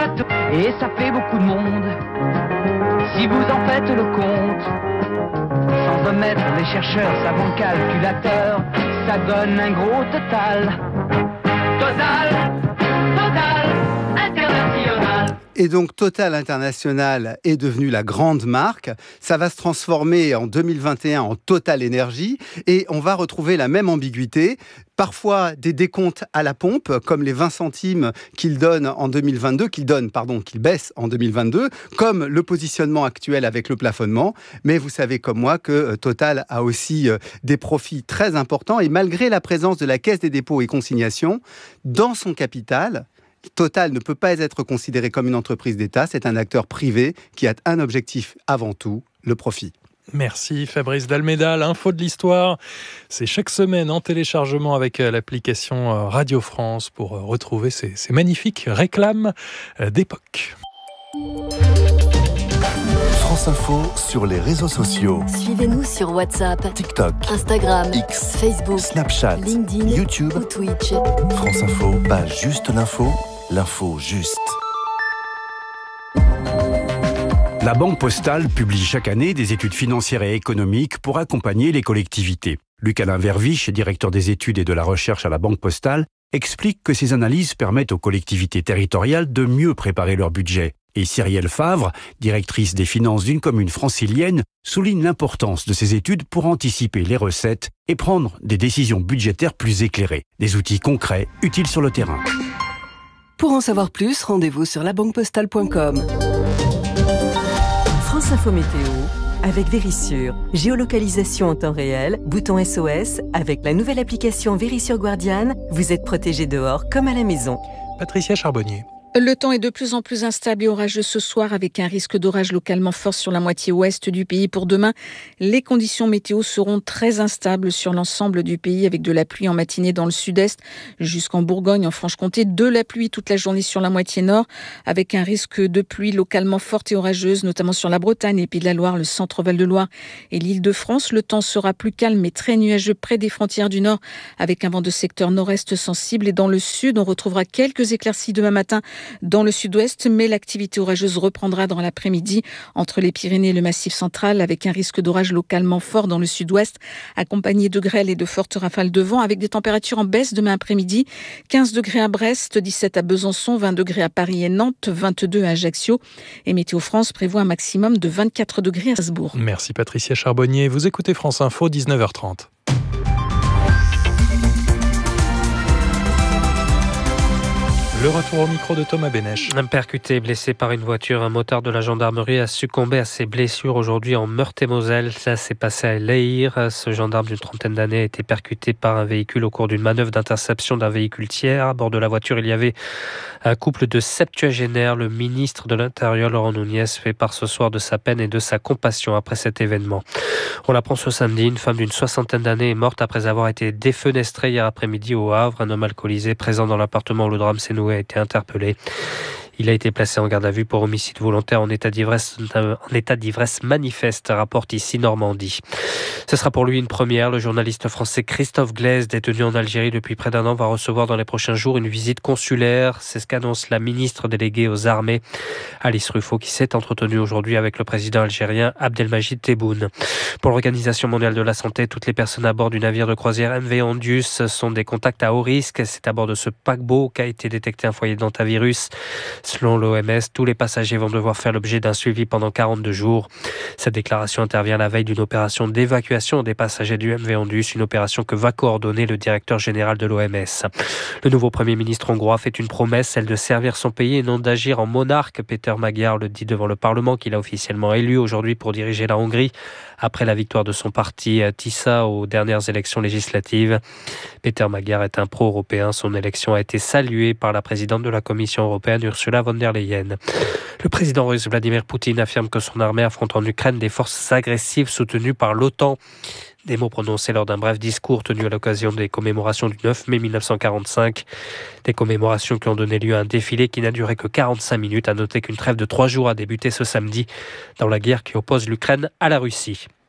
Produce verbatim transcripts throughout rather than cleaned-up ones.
bateaux. Et ça fait beaucoup de monde, si vous en faites le compte. Sans omettre les chercheurs, savants calculateurs, ça donne un gros total. Total, total, international. Et donc Total International est devenu la grande marque. Ça va se transformer en deux mille vingt et un en Total Énergie et on va retrouver la même ambiguïté. Parfois des décomptes à la pompe, comme les vingt centimes qu'il donne en deux mille vingt-deux, qu'il donne, pardon, qu'il baisse en deux mille vingt-deux, comme le positionnement actuel avec le plafonnement. Mais vous savez comme moi que Total a aussi des profits très importants et malgré la présence de la Caisse des dépôts et consignations, dans son capital, Total ne peut pas être considéré comme une entreprise d'État, c'est un acteur privé qui a un objectif avant tout, le profit. Merci Fabrice d'Almeida. L'info de l'histoire, c'est chaque semaine en téléchargement avec l'application Radio France pour retrouver ces, ces magnifiques réclames d'époque. France Info sur les réseaux sociaux. Suivez-nous sur WhatsApp, TikTok, Instagram, X, Facebook, Snapchat, LinkedIn, YouTube ou Twitch. France Info, pas juste l'info, l'info juste. La Banque Postale publie chaque année des études financières et économiques pour accompagner les collectivités. Luc-Alain Verviche, directeur des études et de la recherche à la Banque Postale, explique que ces analyses permettent aux collectivités territoriales de mieux préparer leur budget. Et Cyrielle Favre, directrice des finances d'une commune francilienne, souligne l'importance de ces études pour anticiper les recettes et prendre des décisions budgétaires plus éclairées. Des outils concrets, utiles sur le terrain. Pour en savoir plus, rendez-vous sur la banque postale point com. France Info Météo avec Vérissure. Géolocalisation en temps réel, bouton S O S. Avec la nouvelle application Vérissure Guardian, vous êtes protégé dehors comme à la maison. Patricia Charbonnier. Le temps est de plus en plus instable et orageux ce soir avec un risque d'orage localement fort sur la moitié ouest du pays. Pour demain, les conditions météo seront très instables sur l'ensemble du pays avec de la pluie en matinée dans le sud-est jusqu'en Bourgogne, en Franche-Comté. De la pluie toute la journée sur la moitié nord avec un risque de pluie localement forte et orageuse, notamment sur la Bretagne et Pays de la Loire, le centre Val-de-Loire et l'Île-de-France. Le temps sera plus calme mais très nuageux près des frontières du nord avec un vent de secteur nord-est sensible. Et dans le sud, on retrouvera quelques éclaircies demain matin dans le sud-ouest, mais l'activité orageuse reprendra dans l'après-midi entre les Pyrénées et le Massif central avec un risque d'orage localement fort dans le sud-ouest, accompagné de grêle et de fortes rafales de vent avec des températures en baisse demain après-midi. quinze degrés à Brest, dix-sept à Besançon, vingt degrés à Paris et Nantes, vingt-deux à Ajaccio. Et Météo France prévoit un maximum de vingt-quatre degrés à Strasbourg. Merci Patricia Charbonnier. Vous écoutez France Info, dix-neuf heures trente. Le retour au micro de Thomas Bénèche. Percuté, blessé par une voiture, un motard de la gendarmerie a succombé à ses blessures aujourd'hui en Meurthe-et-Moselle. Ça s'est passé à Leyre. Ce gendarme d'une trentaine d'années a été percuté par un véhicule au cours d'une manœuvre d'interception d'un véhicule tiers. À bord de la voiture, il y avait un couple de septuagénaires. Le ministre de l'Intérieur, Laurent Nunez, fait part ce soir de sa peine et de sa compassion après cet événement. On l'apprend ce samedi, une femme d'une soixantaine d'années est morte après avoir été défenestrée hier après-midi au Havre. Un homme alcoolisé présent dans l'appartement où le drame s'est noué a été interpellé. Il a été placé en garde à vue pour homicide volontaire en état d'ivresse, en état d'ivresse manifeste, rapporte ici Normandie. Ce sera pour lui une première. Le journaliste français Christophe Glaise, détenu en Algérie depuis près d'un an, va recevoir dans les prochains jours une visite consulaire. C'est ce qu'annonce la ministre déléguée aux armées, Alice Ruffo, qui s'est entretenue aujourd'hui avec le président algérien Abdelmajid Tebboune. Pour l'Organisation mondiale de la santé, toutes les personnes à bord du navire de croisière M V Ondius sont des contacts à haut risque. C'est à bord de ce paquebot qu'a été détecté un foyer d'hantavirus. Selon l'O M S, tous les passagers vont devoir faire l'objet d'un suivi pendant quarante-deux jours. Cette déclaration intervient la veille d'une opération d'évacuation des passagers du M V Ondius, une opération que va coordonner le directeur général de l'O M S. Le nouveau Premier ministre hongrois fait une promesse, celle de servir son pays et non d'agir en monarque. Péter Magyar le dit devant le Parlement, qu'il a officiellement élu aujourd'hui pour diriger la Hongrie après la victoire de son parti Tisza aux dernières élections législatives. Péter Magyar est un pro-européen. Son élection a été saluée par la présidente de la Commission européenne, Ursula von der Leyen. Le président russe Vladimir Poutine affirme que son armée affronte en Ukraine des forces agressives soutenues par l'OTAN. Des mots prononcés lors d'un bref discours tenu à l'occasion des commémorations du neuf mai mille neuf cent quarante-cinq. Des commémorations qui ont donné lieu à un défilé qui n'a duré que quarante-cinq minutes. À noter qu'une trêve de trois jours a débuté ce samedi dans la guerre qui oppose l'Ukraine à la Russie.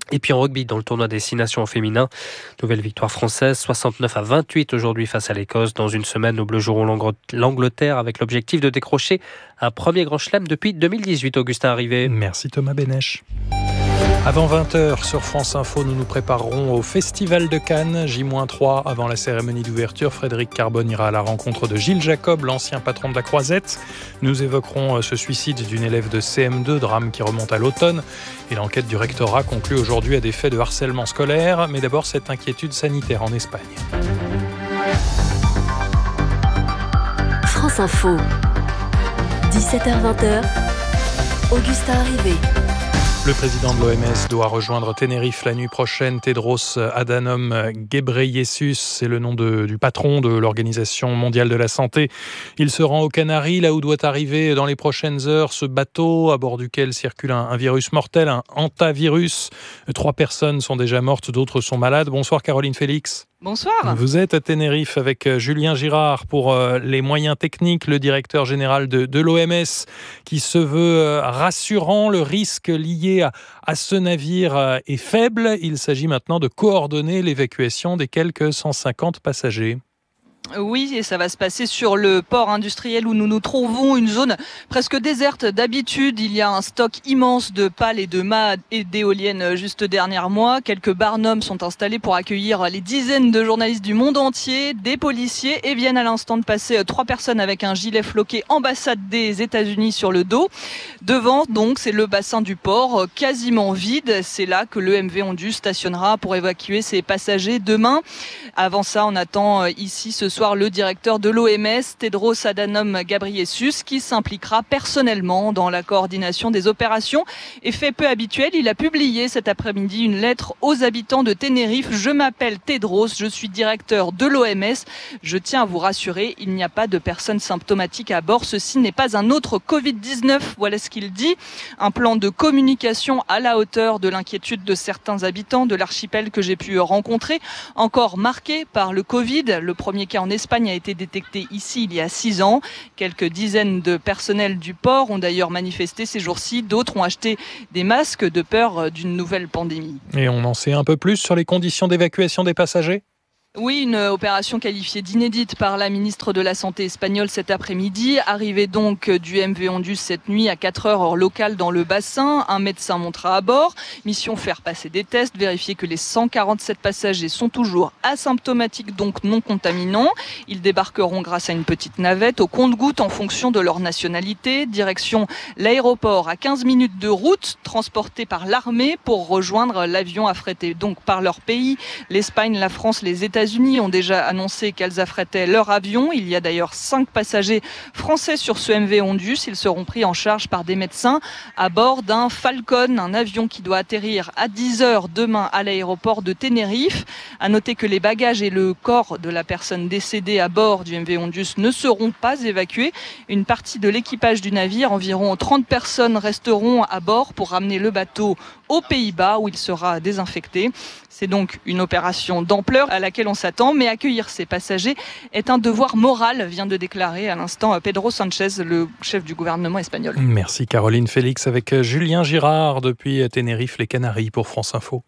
Et puis en rugby, dans le tournoi des Six Nations féminin, nouvelle victoire française, soixante-neuf à vingt-huit aujourd'hui face à l'Écosse. Dans une semaine, nos Bleus joueront l'Angleterre avec l'objectif de décrocher un premier grand chelem depuis deux mille dix-huit. Augustin Arrivé. Merci Thomas Bénèche. Avant vingt heures sur France Info, nous nous préparerons au Festival de Cannes, J trois. Avant la cérémonie d'ouverture, Frédéric Carbone ira à la rencontre de Gilles Jacob, l'ancien patron de la Croisette. Nous évoquerons ce suicide d'une élève de C M deux, drame qui remonte à l'automne. Et l'enquête du rectorat conclut aujourd'hui à des faits de harcèlement scolaire. Mais d'abord, cette inquiétude sanitaire en Espagne. France Info, dix-sept heures vingt, Augustin Arrivé. Le président de l'O M S doit rejoindre Tenerife la nuit prochaine. Tedros Adhanom Ghebreyesus, c'est le nom de, du patron de l'Organisation mondiale de la santé. Il se rend aux Canaries, là où doit arriver dans les prochaines heures ce bateau à bord duquel circule un, un virus mortel, un hantavirus. Trois personnes sont déjà mortes, d'autres sont malades. Bonsoir Caroline Félix. Bonsoir. Vous êtes à Tenerife avec Julien Girard pour les moyens techniques, le directeur général de, de l'O M S qui se veut rassurant. Le risque lié à, à ce navire est faible. Il s'agit maintenant de coordonner l'évacuation des quelques cent cinquante passagers. Oui, et ça va se passer sur le port industriel où nous nous trouvons, une zone presque déserte d'habitude. Il y a un stock immense de pales et de mâts et d'éoliennes juste derrière moi. Quelques barnums sont installés pour accueillir les dizaines de journalistes du monde entier, des policiers, et viennent à l'instant de passer trois personnes avec un gilet floqué ambassade des États-Unis sur le dos. Devant, donc, c'est le bassin du port, quasiment vide. C'est là que l'E M V Ondu stationnera pour évacuer ses passagers demain. Avant ça, on attend ici ce soir le directeur de l'O M S, Tedros Adhanom Ghebreyesus, qui s'impliquera personnellement dans la coordination des opérations. Et fait peu habituel, il a publié cet après-midi une lettre aux habitants de Tenerife. Je m'appelle Tedros, je suis directeur de l'O M S. Je tiens à vous rassurer, il n'y a pas de personnes symptomatiques à bord. Ceci n'est pas un autre covid dix-neuf. Voilà ce qu'il dit. Un plan de communication à la hauteur de l'inquiétude de certains habitants de l'archipel que j'ai pu rencontrer, encore marqué par le Covid. Le premier cas en Espagne a été détecté ici il y a six ans. Quelques dizaines de personnels du port ont d'ailleurs manifesté ces jours-ci. D'autres ont acheté des masques de peur d'une nouvelle pandémie. Et on en sait un peu plus sur les conditions d'évacuation des passagers ? Oui, une opération qualifiée d'inédite par la ministre de la Santé espagnole cet après-midi. Arrivée donc du M V Ondu cette nuit à quatre heures heure locale dans le bassin. Un médecin montera à bord. Mission faire passer des tests, vérifier que les cent quarante-sept passagers sont toujours asymptomatiques, donc non contaminants. Ils débarqueront grâce à une petite navette au compte-gouttes en fonction de leur nationalité. Direction l'aéroport à quinze minutes de route, transportés par l'armée pour rejoindre l'avion affrété donc par leur pays. L'Espagne, la France, les États-Unis États-Unis ont déjà annoncé qu'elles affrétaient leur avion. Il y a d'ailleurs cinq passagers français sur ce M V Ondu. Ils seront pris en charge par des médecins à bord d'un Falcon, un avion qui doit atterrir à dix heures demain à l'aéroport de Tenerife. À noter que les bagages et le corps de la personne décédée à bord du M V Ondus ne seront pas évacués. Une partie de l'équipage du navire, environ trente personnes, resteront à bord pour ramener le bateau aux Pays-Bas où il sera désinfecté. C'est donc une opération d'ampleur à laquelle on s'attend, mais accueillir ces passagers est un devoir moral, vient de déclarer à l'instant Pedro Sanchez, le chef du gouvernement espagnol. Merci Caroline Félix avec Julien Girard depuis Tenerife, les Canaries pour France Info.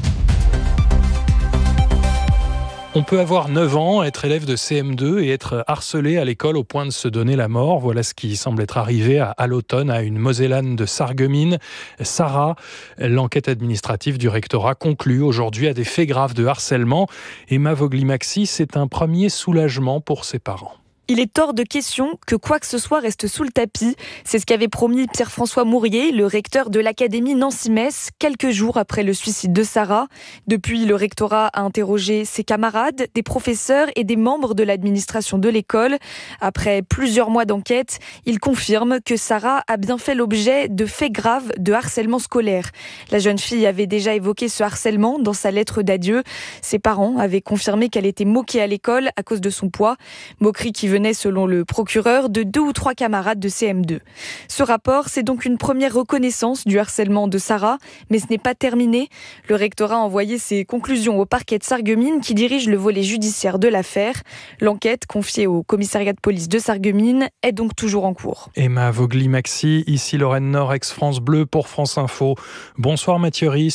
On peut avoir neuf ans, être élève de C M deux et être harcelé à l'école au point de se donner la mort. Voilà ce qui semble être arrivé à, à l'automne à une Mosellane de Sarreguemines. Sarah, l'enquête administrative du rectorat conclut aujourd'hui à des faits graves de harcèlement. Emma Vogli-Maxi, c'est un premier soulagement pour ses parents. Il est hors de question que quoi que ce soit reste sous le tapis. C'est ce qu'avait promis Pierre-François Mourier, le recteur de l'académie Nancy-Metz, quelques jours après le suicide de Sarah. Depuis, le rectorat a interrogé ses camarades, des professeurs et des membres de l'administration de l'école. Après plusieurs mois d'enquête, il confirme que Sarah a bien fait l'objet de faits graves de harcèlement scolaire. La jeune fille avait déjà évoqué ce harcèlement dans sa lettre d'adieu. Ses parents avaient confirmé qu'elle était moquée à l'école à cause de son poids. Moquerie qui venait, selon le procureur, de deux ou trois camarades de C M deux. Ce rapport, c'est donc une première reconnaissance du harcèlement de Sarah, mais ce n'est pas terminé. Le rectorat a envoyé ses conclusions au parquet de Sarreguemines qui dirige le volet judiciaire de l'affaire. L'enquête, confiée au commissariat de police de Sarreguemines, est donc toujours en cours. Emma Vogli-Maxi, ici Lorraine Nord, ex-France Bleu pour France Info. Bonsoir Mathieu Risse.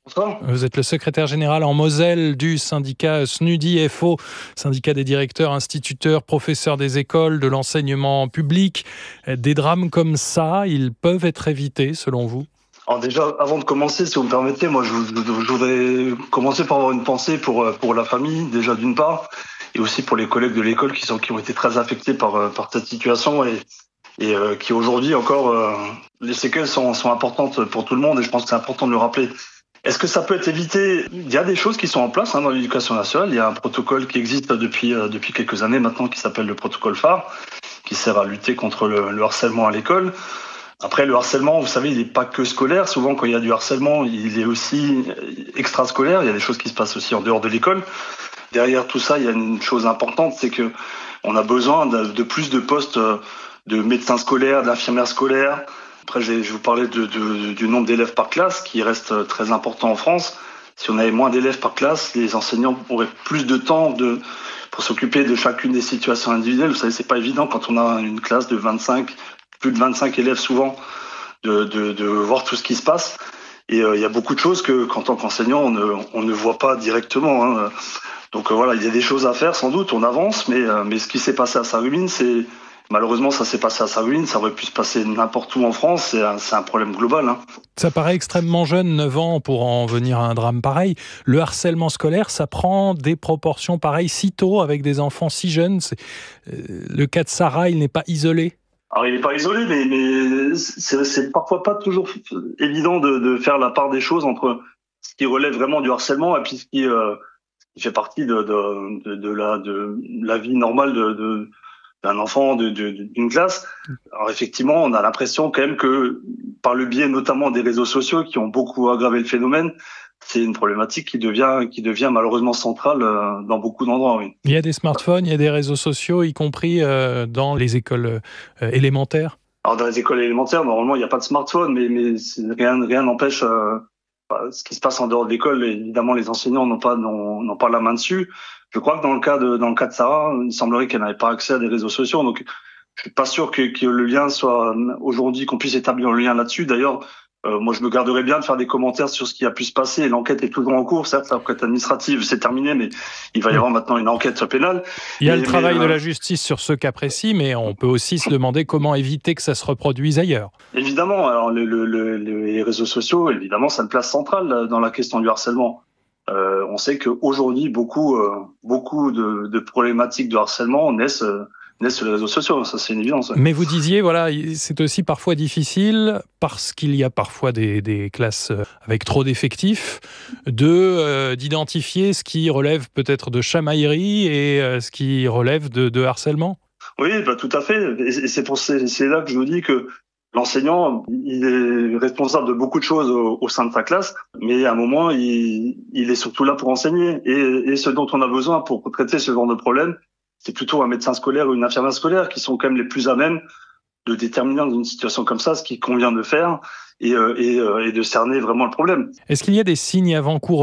Bonsoir. Vous êtes le secrétaire général en Moselle du syndicat S N U D I F O, syndicat des directeurs, instituteurs, professeurs des écoles, de l'enseignement public. Des drames comme ça, ils peuvent être évités selon vous ? Alors déjà, avant de commencer, si vous me permettez, moi je, je, je voudrais commencer par avoir une pensée pour, pour la famille, déjà d'une part, et aussi pour les collègues de l'école qui, sont, qui ont été très affectés par, par cette situation et, et euh, qui aujourd'hui encore, euh, les séquelles sont, sont importantes pour tout le monde et je pense que c'est important de le rappeler. Est-ce que ça peut être évité ? Il y a des choses qui sont en place hein, dans l'éducation nationale. Il y a un protocole qui existe depuis, euh, depuis quelques années maintenant qui s'appelle le protocole phare, qui sert à lutter contre le, le harcèlement à l'école. Après, le harcèlement, vous savez, il n'est pas que scolaire. Souvent, quand il y a du harcèlement, il est aussi extrascolaire. Il y a des choses qui se passent aussi en dehors de l'école. Derrière tout ça, il y a une chose importante, c'est que on a besoin de, de plus de postes de médecins scolaires, d'infirmières scolaires. Après, je vais vous parler de, de, du nombre d'élèves par classe, qui reste très important en France. Si on avait moins d'élèves par classe, les enseignants auraient plus de temps de, pour s'occuper de chacune des situations individuelles. Vous savez, c'est pas évident quand on a une classe de vingt-cinq, plus de vingt-cinq élèves souvent, de, de, de voir tout ce qui se passe. Et euh, il y a beaucoup de choses que, qu'en tant qu'enseignant, on ne, on ne voit pas directement. Hein. Donc euh, voilà, il y a des choses à faire sans doute, on avance, mais, euh, mais ce qui s'est passé à Sarreguemines, c'est malheureusement ça s'est passé à Sarreguemines, ça aurait pu se passer n'importe où en France, c'est un, c'est un problème global. Hein. Ça paraît extrêmement jeune, neuf ans, pour en venir à un drame pareil. Le harcèlement scolaire, ça prend des proportions pareilles si tôt avec des enfants si jeunes. C'est, euh, le cas de Sarah, il n'est pas isolé. Alors il n'est pas isolé, mais, mais c'est, c'est parfois pas toujours évident de, de faire la part des choses entre ce qui relève vraiment du harcèlement et puis ce qui... Euh, qui fait partie de, de, de, de, la, de la vie normale de, de, d'un enfant, de, de, d'une classe. Alors effectivement, on a l'impression quand même que, par le biais notamment des réseaux sociaux qui ont beaucoup aggravé le phénomène, c'est une problématique qui devient, qui devient malheureusement centrale dans beaucoup d'endroits. Oui. Il y a des smartphones, il y a des réseaux sociaux, y compris euh, dans les écoles euh, élémentaires. Alors dans les écoles élémentaires, normalement, il n'y a pas de smartphone, mais, mais rien, rien n'empêche... Euh, ce qui se passe en dehors de l'école, évidemment, les enseignants n'ont pas, n'ont, n'ont pas la main dessus. Je crois que dans le cas de, dans le cas de Sarah, il semblerait qu'elle n'avait pas accès à des réseaux sociaux. Donc, je suis pas sûr que, que le lien soit, aujourd'hui, qu'on puisse établir le lien là-dessus. D'ailleurs, euh, moi, je me garderais bien de faire des commentaires sur ce qui a pu se passer. L'enquête est toujours en cours. Certes, l'enquête administrative, c'est terminé, mais il va y avoir maintenant une enquête pénale. Il y a mais, le travail mais, euh, de la justice sur ce cas précis, mais on peut aussi se demander comment éviter que ça se reproduise ailleurs. Évidemment, alors le, le, le, les réseaux sociaux, évidemment, ça a une place centrale dans la question du harcèlement. Euh, on sait qu'aujourd'hui, beaucoup, euh, beaucoup de, de problématiques de harcèlement naissent... Euh, naissent sur les réseaux sociaux, ça c'est une évidence. Mais vous disiez, voilà, c'est aussi parfois difficile, parce qu'il y a parfois des, des classes avec trop d'effectifs, de euh, d'identifier ce qui relève peut-être de chamaillerie et euh, ce qui relève de, de harcèlement. Oui, bah, tout à fait. Et c'est, pour, c'est, c'est là que je vous dis que l'enseignant, il est responsable de beaucoup de choses au, au sein de sa classe, mais à un moment, il, il est surtout là pour enseigner. Et, et ce dont on a besoin pour traiter ce genre de problème, c'est plutôt un médecin scolaire ou une infirmière scolaire qui sont quand même les plus à même de déterminer dans une situation comme ça ce qu'il convient de faire et, euh, et, euh, et de cerner vraiment le problème. Est-ce qu'il y a des signes avant-coureurs ?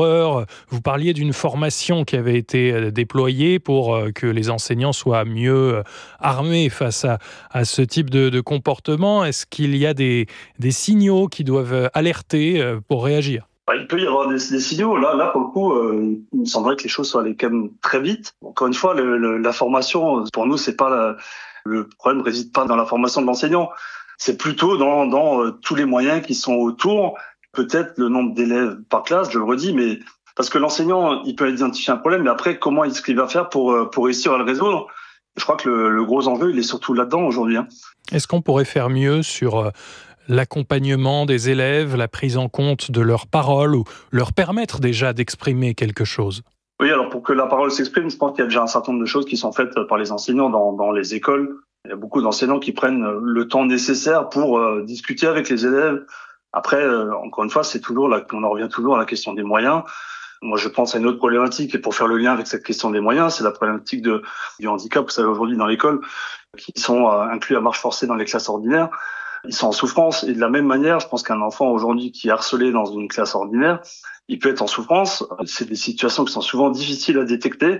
Vous parliez d'une formation qui avait été déployée pour que les enseignants soient mieux armés face à, à ce type de, de comportement. Est-ce qu'il y a des, des signaux qui doivent alerter pour réagir ? Il peut y avoir des, des signaux. Là, là, pour le coup, euh, il me semblerait que les choses soient allées quand même très vite. Encore une fois, le, le, la formation, pour nous, c'est pas la, le problème réside pas dans la formation de l'enseignant. C'est plutôt dans, dans euh, tous les moyens qui sont autour. Peut-être le nombre d'élèves par classe, je le redis, mais parce que l'enseignant, il peut identifier un problème, mais après, comment est-ce qu'il va faire pour pour réussir à le résoudre ? Je crois que le, le gros enjeu, il est surtout là-dedans aujourd'hui. Hein. Est-ce qu'on pourrait faire mieux sur euh... l'accompagnement des élèves, la prise en compte de leurs paroles ou leur permettre déjà d'exprimer quelque chose ? Oui, alors pour que la parole s'exprime, je pense qu'il y a déjà un certain nombre de choses qui sont faites par les enseignants dans, dans les écoles. Il y a beaucoup d'enseignants qui prennent le temps nécessaire pour euh, discuter avec les élèves. Après, euh, encore une fois, c'est toujours là, on en revient toujours à la question des moyens. Moi, je pense à une autre problématique, et pour faire le lien avec cette question des moyens, c'est la problématique de, du handicap, vous savez, aujourd'hui dans l'école, qui sont euh, inclus à marche forcée dans les classes ordinaires. Ils sont en souffrance. Et de la même manière, je pense qu'un enfant aujourd'hui qui est harcelé dans une classe ordinaire, il peut être en souffrance. C'est des situations qui sont souvent difficiles à détecter.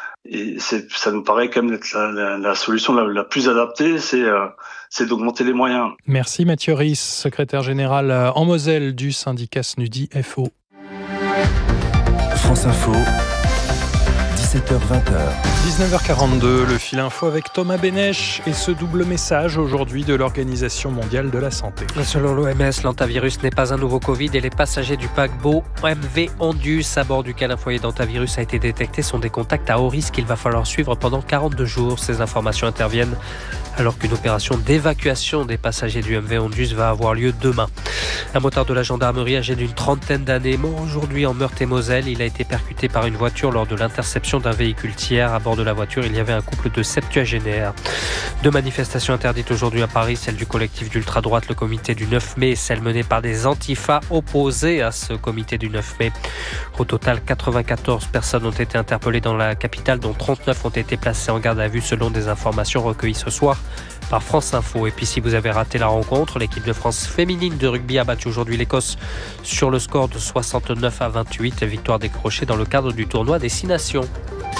Et c'est, ça nous paraît quand même être la, la, la solution la, la plus adaptée, c'est, euh, c'est d'augmenter les moyens. Merci Mathieu Ries, secrétaire général en Moselle du syndicat S N U D I F O. France Info, dix-sept heures vingt. dix-neuf heures quarante-deux, le fil info avec Thomas Bénèche et ce double message aujourd'hui de l'Organisation mondiale de la santé. Selon l'O M S, l'hantavirus n'est pas un nouveau Covid et les passagers du paquebot M V Ondus à bord duquel un foyer d'hantavirus a été détecté sont des contacts à haut risque qu'il va falloir suivre pendant quarante-deux jours. Ces informations interviennent alors qu'une opération d'évacuation des passagers du M V Ondus va avoir lieu demain. Un motard de la gendarmerie âgé d'une trentaine d'années mort aujourd'hui en Meurthe-et-Moselle. Il a été percuté par une voiture lors de l'interception d'un véhicule tiers. À bord de la voiture, il y avait un couple de septuagénaires. Deux manifestations interdites aujourd'hui à Paris, celle du collectif d'ultra-droite, le comité du neuf mai, et celle menée par des antifas opposés à ce comité du neuf mai. Au total, quatre-vingt-quatorze personnes ont été interpellées dans la capitale, dont trente-neuf ont été placées en garde à vue selon des informations recueillies ce soir par France Info. Et puis si vous avez raté la rencontre, l'équipe de France féminine de rugby a battu aujourd'hui l'Écosse sur le score de soixante-neuf à vingt-huit, victoire décrochée dans le cadre du tournoi des Six Nations.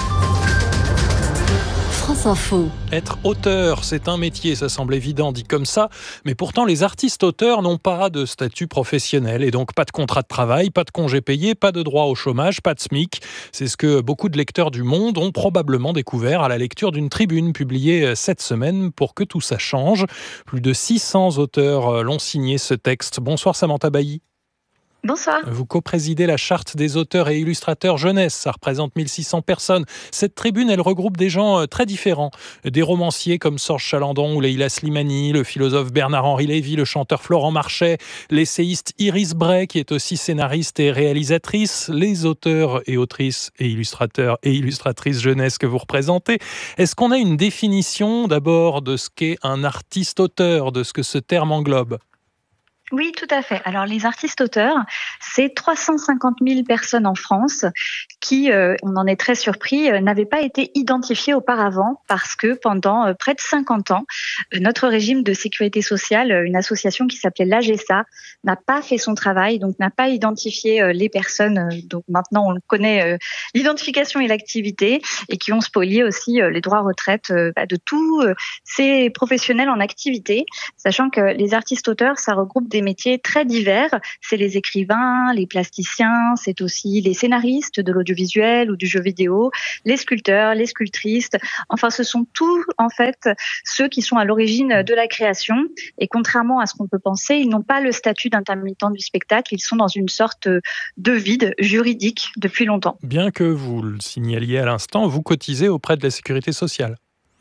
France Info. Être auteur, c'est un métier, ça semble évident dit comme ça, mais pourtant les artistes auteurs n'ont pas de statut professionnel et donc pas de contrat de travail, pas de congé payé, pas de droit au chômage, pas de SMIC. C'est ce que beaucoup de lecteurs du Monde ont probablement découvert à la lecture d'une tribune publiée cette semaine pour que tout ça change. Plus de six cents auteurs l'ont signé ce texte. Bonsoir Samantha Bailly. Bonsoir. Vous coprésidez la charte des auteurs et illustrateurs jeunesse, ça représente mille six cents personnes. Cette tribune, elle regroupe des gens très différents. Des romanciers comme Sorge Chalandon ou Leïla Slimani, le philosophe Bernard-Henri Lévy, le chanteur Florent Marchais, l'essayiste Iris Bray, qui est aussi scénariste et réalisatrice, les auteurs et autrices et illustrateurs et illustratrices jeunesse que vous représentez. Est-ce qu'on a une définition d'abord de ce qu'est un artiste-auteur, de ce que ce terme englobe ? Oui, tout à fait. Alors, les artistes-auteurs, c'est trois cent cinquante mille personnes en France qui, euh, on en est très surpris, euh, n'avaient pas été identifiées auparavant parce que pendant euh, près de cinquante ans, euh, notre régime de sécurité sociale, euh, une association qui s'appelait l'A G E S A, n'a pas fait son travail, donc n'a pas identifié euh, les personnes. Euh, donc maintenant, on connaît euh, l'identification et l'activité et qui ont spolié aussi euh, les droits retraite euh, bah, de tous euh, ces professionnels en activité, sachant que les artistes-auteurs, ça regroupe des métiers très divers. C'est les écrivains, les plasticiens, c'est aussi les scénaristes de l'audiovisuel ou du jeu vidéo, les sculpteurs, les sculptrices. Enfin, ce sont tous, en fait, ceux qui sont à l'origine de la création. Et contrairement à ce qu'on peut penser, ils n'ont pas le statut d'intermittent du spectacle. Ils sont dans une sorte de vide juridique depuis longtemps. Bien que vous le signaliez à l'instant, vous cotisez auprès de la sécurité sociale.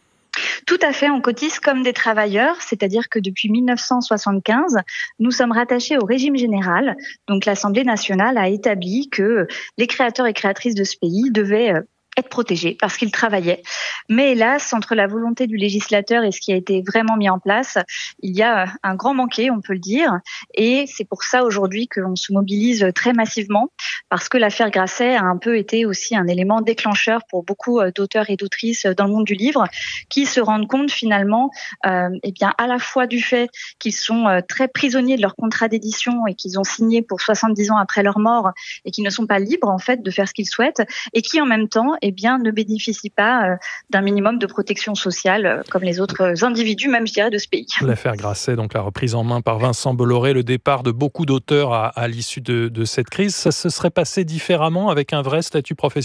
Tout à fait, on cotise comme des travailleurs, c'est-à-dire que depuis mille neuf cent soixante-quinze, nous sommes rattachés au régime général. Donc l'Assemblée nationale a établi que les créateurs et créatrices de ce pays devaient être protégés parce qu'ils travaillaient. Mais hélas, entre la volonté du législateur et ce qui a été vraiment mis en place, il y a un grand manqué, on peut le dire. Et c'est pour ça aujourd'hui qu'on se mobilise très massivement, parce que l'affaire Grasset a un peu été aussi un élément déclencheur pour beaucoup d'auteurs et d'autrices dans le monde du livre, qui se rendent compte finalement, euh, eh bien, à la fois du fait qu'ils sont très prisonniers de leur contrat d'édition et qu'ils ont signé pour soixante-dix ans après leur mort et qu'ils ne sont pas libres en fait de faire ce qu'ils souhaitent, et qui en même temps eh bien, ne bénéficient pas euh, d'un minimum de protection sociale euh, comme les autres individus, même je dirais, de ce pays. L'affaire Grasset, donc la reprise en main par Vincent Bolloré, le départ de beaucoup d'auteurs à, à l'issue de, de cette crise, ça se serait passé différemment avec un vrai statut professionnel ?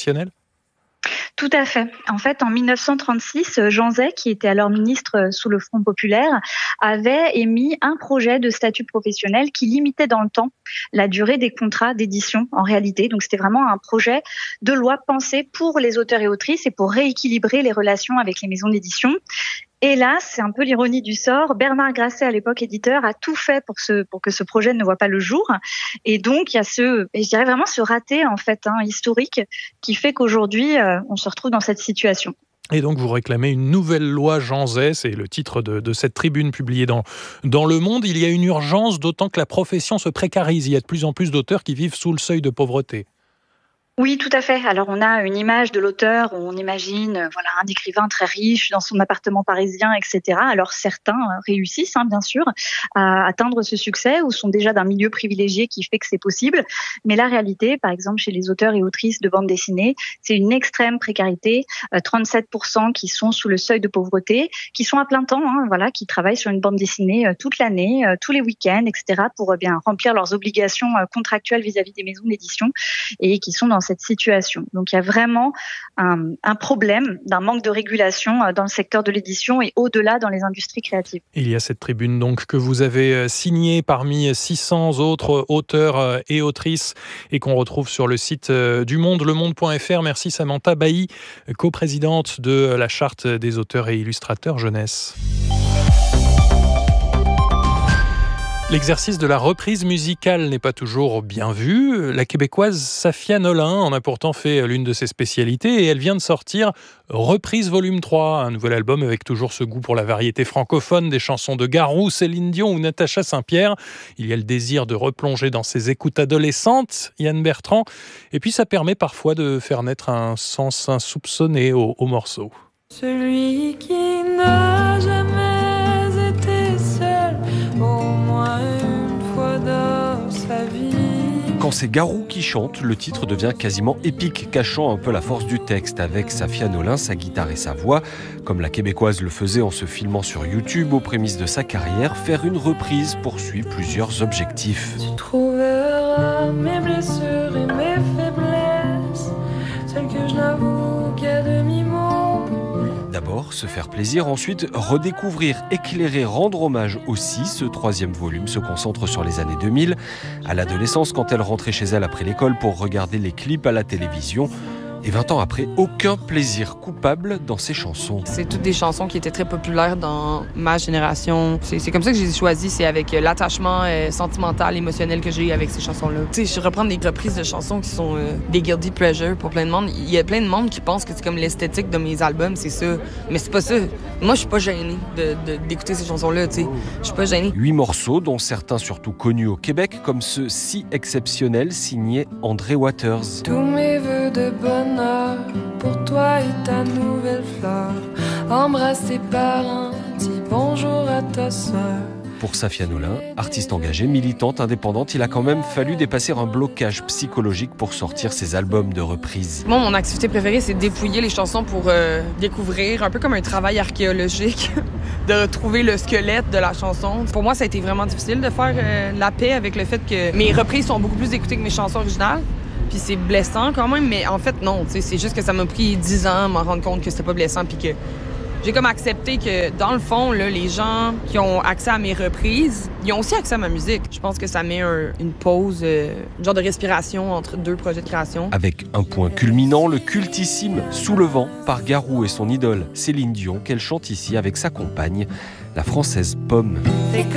Tout à fait. En fait, en mille neuf cent trente-six, Jean Zay, qui était alors ministre sous le Front populaire, avait émis un projet de statut professionnel qui limitait dans le temps la durée des contrats d'édition en réalité. Donc, c'était vraiment un projet de loi pensé pour les auteurs et autrices et pour rééquilibrer les relations avec les maisons d'édition. Et là, c'est un peu l'ironie du sort. Bernard Grasset, à l'époque éditeur, a tout fait pour, ce, pour que ce projet ne voit pas le jour. Et donc, il y a ce, et je dirais vraiment ce raté en fait hein, historique qui fait qu'aujourd'hui, euh, on se retrouve dans cette situation. Et donc, vous réclamez une nouvelle loi Jean Zay, c'est le titre de, de cette tribune publiée dans, dans Le Monde. Il y a une urgence, d'autant que la profession se précarise. Il y a de plus en plus d'auteurs qui vivent sous le seuil de pauvreté. Oui, tout à fait. Alors, on a une image de l'auteur où on imagine, euh, voilà, un écrivain très riche dans son appartement parisien, et cetera. Alors, certains euh, réussissent, hein, bien sûr, à atteindre ce succès ou sont déjà d'un milieu privilégié qui fait que c'est possible. Mais la réalité, par exemple, chez les auteurs et autrices de bande dessinée, c'est une extrême précarité. Euh, trente-sept pour cent qui sont sous le seuil de pauvreté, qui sont à plein temps, hein, voilà, qui travaillent sur une bande dessinée euh, toute l'année, euh, tous les week-ends, et cetera, pour euh, bien remplir leurs obligations euh, contractuelles vis-à-vis des maisons d'édition et qui sont dans cette situation. Donc il y a vraiment un, un problème d'un manque de régulation dans le secteur de l'édition et au-delà dans les industries créatives. Il y a cette tribune donc que vous avez signée parmi six cents autres auteurs et autrices et qu'on retrouve sur le site du Monde, lemonde point f r. Merci Samantha Bailly, coprésidente de la Charte des auteurs et illustrateurs jeunesse. L'exercice de la reprise musicale n'est pas toujours bien vu. La Québécoise Safia Nolin en a pourtant fait l'une de ses spécialités et elle vient de sortir Reprise volume trois, un nouvel album avec toujours ce goût pour la variété francophone, des chansons de Garou, Céline Dion ou Natacha Saint-Pierre. Il y a le désir de replonger dans ses écoutes adolescentes, Yann Bertrand, et puis ça permet parfois de faire naître un sens insoupçonné au, au morceau. Celui qui n'a jamais été seul, au moins une fois dans sa vie. Quand c'est Garou qui chante, le titre devient quasiment épique, cachant un peu la force du texte, avec Safia Nolin, sa guitare et sa voix. Comme la Québécoise le faisait en se filmant sur YouTube aux prémices de sa carrière, faire une reprise poursuit plusieurs objectifs. Tu trouveras mes blessures et mes faiblesses, celles que je n'avoue qu'à demi-mot. D'abord, se faire plaisir, ensuite redécouvrir, éclairer, rendre hommage aussi. Ce troisième volume se concentre sur les années deux mille, à l'adolescence quand elle rentrait chez elle après l'école pour regarder les clips à la télévision. Et vingt ans après, aucun plaisir coupable dans ses chansons. C'est toutes des chansons qui étaient très populaires dans ma génération. C'est, c'est comme ça que je les ai choisies, c'est avec l'attachement euh, sentimental, émotionnel que j'ai eu avec ces chansons-là. Tu sais, je reprends des reprises de chansons qui sont euh, des guilty pleasures pour plein de monde. Il y a plein de monde qui pense que c'est comme l'esthétique de mes albums, c'est ça. Mais c'est pas ça. Moi, je suis pas gênée de, de, d'écouter ces chansons-là, tu sais. Je suis pas gênée. Huit morceaux, dont certains surtout connus au Québec, comme ce si exceptionnel signé André Waters. Tous mes vœux de bonheur pour toi et ta nouvelle fleur, embrasse tes parents, dis bonjour à ta sœur. Pour Safia Nolin, artiste engagée, militante, indépendante, il a quand même fallu dépasser un blocage psychologique pour sortir ses albums de reprise. Moi, mon activité préférée, c'est de dépouiller les chansons pour euh, découvrir, un peu comme un travail archéologique, de retrouver le squelette de la chanson. Pour moi, ça a été vraiment difficile de faire euh, la paix avec le fait que mes reprises sont beaucoup plus écoutées que mes chansons originales. Puis c'est blessant quand même, mais en fait, non. C'est juste que ça m'a pris dix ans à m'en rendre compte que c'était pas blessant, puis que j'ai comme accepté que, dans le fond, là, les gens qui ont accès à mes reprises, ils ont aussi accès à ma musique. Je pense que ça met un, une pause, euh, une genre de respiration entre deux projets de création. Avec un point culminant, le cultissime Sous le vent par Garou et son idole Céline Dion, qu'elle chante ici avec sa compagne, la française Pomme.